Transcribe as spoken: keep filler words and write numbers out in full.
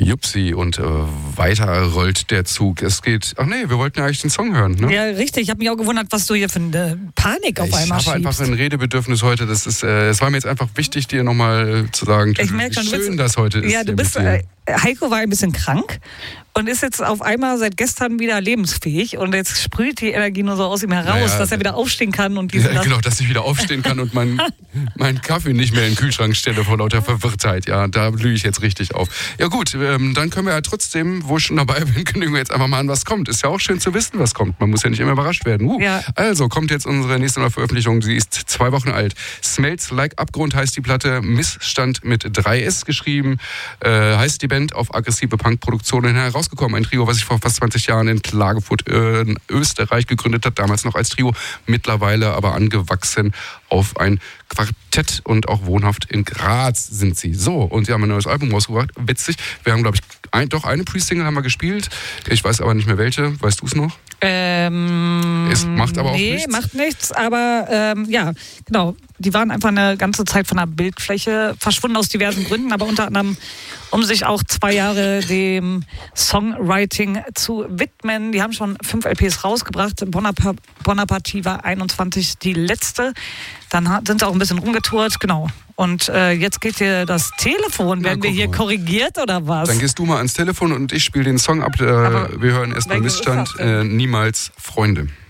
Jupsi und äh, weiter rollt der Zug. Es geht, ach nee, wir wollten ja eigentlich den Song hören, ne? Ja, richtig. Ich habe mich auch gewundert, was du hier für eine Panik auf ich einmal schiebst. Ich habe einfach ein schiebst. Redebedürfnis heute. Das ist, äh, es war mir jetzt einfach wichtig, dir nochmal äh, zu sagen, Ich merk schon, wie du schön bist- das heute ist. Ja, du hier bist, mit dir. äh, Heiko war ein bisschen krank und ist jetzt auf einmal seit gestern wieder lebensfähig und jetzt sprüht die Energie nur so aus ihm heraus, Naja, dass er wieder aufstehen kann und diese Ja, genau, dass ich wieder aufstehen kann und meinen mein Kaffee nicht mehr in den Kühlschrank stelle vor lauter Verwirrtheit. Ja, da blühe ich jetzt richtig auf. Ja gut, ähm, dann können wir ja trotzdem, wo ich schon dabei bin, kündigen wir jetzt einfach mal an, was kommt. Ist ja auch schön zu wissen, was kommt. Man muss ja nicht immer überrascht werden. Uh, Ja. Also kommt jetzt unsere nächste Neuveröffentlichung. Sie ist zwei Wochen alt. Smells Like Abgrund heißt die Platte. Missstand mit drei S geschrieben. Äh, heißt die Band auf aggressive Punk-Produktionen herausgekommen. Ein Trio, was sich vor fast zwanzig Jahren in Klagenfurt äh, in Österreich gegründet hat. Damals noch als Trio. Mittlerweile aber angewachsen auf ein Quartett und auch wohnhaft in Graz sind sie. So, und sie haben ein neues Album rausgebracht. Witzig. Wir haben, glaube ich, ein, doch eine Pre-Single haben wir gespielt. Ich weiß aber nicht mehr welche. Weißt du es noch? Ähm, Es macht aber auch nee, nichts. macht nichts, aber ähm, ja, genau. Die waren einfach eine ganze Zeit von der Bildfläche verschwunden aus diversen Gründen, aber unter anderem, um sich auch zwei Jahre dem Songwriting zu widmen. Die haben schon fünf L Ps rausgebracht. Bonaparte, Bonaparte war einundzwanzig die letzte. Dann ha- sind sie auch ein bisschen rumgetourt, genau. Und äh, jetzt geht hier das Telefon. Na, Werden wir guck hier mal. korrigiert oder was? Dann gehst du mal ans Telefon und ich spiele den Song ab. Äh, Aber wir hören erstmal welches ist Missstand. das denn? Äh, niemals Freunde.